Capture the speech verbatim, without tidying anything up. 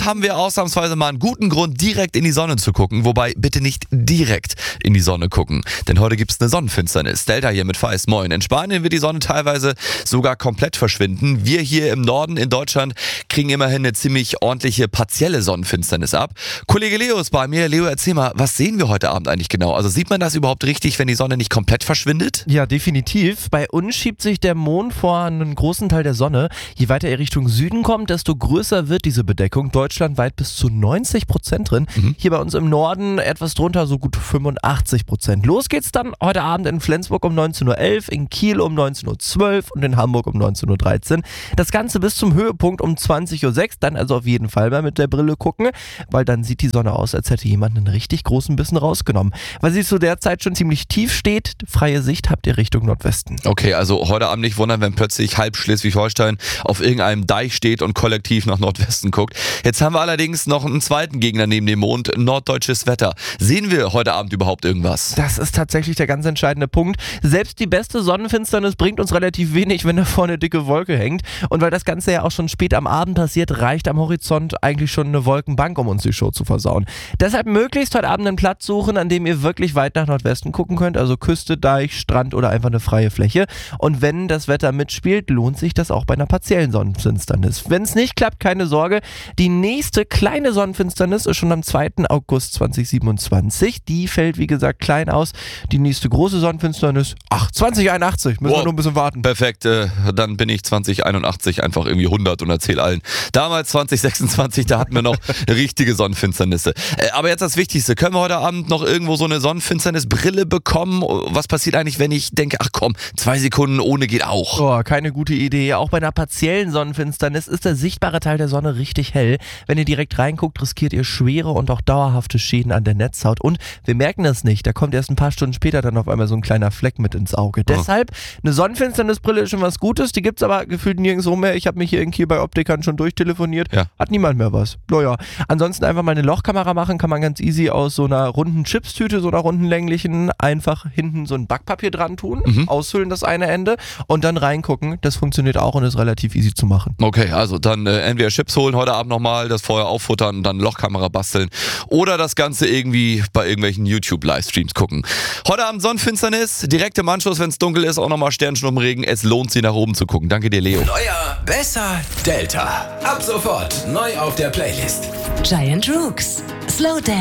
Abend haben wir ausnahmsweise mal einen guten Grund, direkt in die Sonne zu gucken. Wobei, bitte nicht direkt in die Sonne gucken. Denn heute gibt es eine Sonnenfinsternis. Delta hier mit Feist, moin. In Spanien wird die Sonne teilweise sogar komplett verschwinden. Wir hier im Norden in Deutschland kriegen immerhin eine ziemlich ordentliche partielle Sonnenfinsternis ab. Kollege Leo ist bei mir. Leo, erzähl mal, was sehen wir heute Abend eigentlich genau? Also sieht man das überhaupt richtig, wenn die Sonne nicht komplett verschwindet? Ja, definitiv. Bei uns schiebt sich der Mond vor einen großen Teil der Sonne. Je weiter er Richtung Süden kommt, desto größer wird diese Bedeckung. Deutschlandweit bis zu neunzig Prozent drin. Mhm. Hier bei uns im Norden etwas drunter, so gut fünfundachtzig Prozent. Los geht's dann heute Abend in Flensburg um neunzehn Uhr elf, in Kiel um neunzehn Uhr zwölf und in Hamburg um neunzehn Uhr dreizehn. Das Ganze bis zum Höhepunkt um zwanzig Uhr sechs. Dann also auf jeden Fall mal mit der Brille gucken, weil dann sieht die Sonne aus, als hätte jemand einen richtig großen Bissen rausgenommen. Weil sie zu der Zeit schon ziemlich tief steht, freie Sicht habt ihr Richtung Nordwesten. Okay, also heute Abend nicht wundern, wenn plötzlich halb Schleswig-Holstein auf irgendeinem Deich steht und kollektiv nach Nordwesten guckt. Jetzt haben wir allerdings noch einen zweiten Gegner neben dem Mond, norddeutsches Wetter. Sehen wir heute Abend überhaupt irgendwas? Das ist tatsächlich der ganz entscheidende Punkt. Selbst die beste Sonnenfinsternis bringt uns relativ wenig, wenn da vorne eine dicke Wolke hängt. Und weil das Ganze ja auch schon spät am Abend passiert, reicht am Horizont eigentlich schon eine Wolkenbank, um uns die Show zu versauen. Deshalb möglichst heute Abend einen Platz suchen, an dem ihr wirklich weit nach Nordwesten gucken könnt, also Küste, Deich, Strand oder einfach eine freie Fläche. Und wenn das Wetter mitspielt, lohnt sich das auch bei einer partiellen Sonnenfinsternis. Wenn es nicht klappt, keine Sorge. Die nächste kleine Sonnenfinsternis ist schon am zweiten August zweitausendsiebenundzwanzig. Die fällt, wie gesagt, klein aus. Die nächste große Sonnenfinsternis, ach, zwanzig einundachtzig. Müssen wow. wir nur ein bisschen warten. Perfekt, äh, dann bin ich zwanzig einundachtzig einfach irgendwie hundert und erzähle allen. Damals zwanzig sechsundzwanzig, da hatten wir noch richtige Sonnenfinsternisse. Äh, aber jetzt das Wichtigste, können wir heute Abend noch irgendwo so eine Sonnenfinsternisbrille bekommen? Was passiert eigentlich, wenn ich denke, ach komm, zwei Sekunden ohne geht auch? Oh, keine gute Idee. Auch bei einer partiellen Sonnenfinsternis ist der sichtbare Teil der Sonne richtig hell. Wenn ihr direkt reinguckt, riskiert ihr schwere und auch dauerhafte Schäden an der Netzhaut. Und wir merken das nicht. Da kommt erst ein paar Stunden später dann auf einmal so ein kleiner Fleck mit ins Auge. Oh. Deshalb, eine Sonnenfinsternisbrille ist schon was Gutes. Die gibt es aber gefühlt nirgendwo mehr. Ich habe mich hier in Kiel bei Optikern schon durchtelefoniert. Ja. Hat niemand mehr was. Naja, ansonsten einfach mal eine Lochkamera machen. Kann man ganz easy aus so einer runden Chipstüte, so einer runden länglichen, einfach hinten so ein Backpapier dran tun. Mhm. Aushüllen das eine Ende und dann reingucken. Das funktioniert auch und ist relativ easy zu machen. Okay, also dann äh, entweder Chips holen heute Abend nochmal, das Feuer auffuttern und dann Lochkamera basteln oder das Ganze irgendwie bei irgendwelchen YouTube-Livestreams gucken. Heute Abend Sonnenfinsternis, direkt im Anschluss, wenn es dunkel ist, auch nochmal Sternschnuppenregen. Es lohnt sich nach oben zu gucken. Danke dir, Leo. Neuer, besser, Delta. Ab sofort neu auf der Playlist. Giant Rooks. Slow Dance.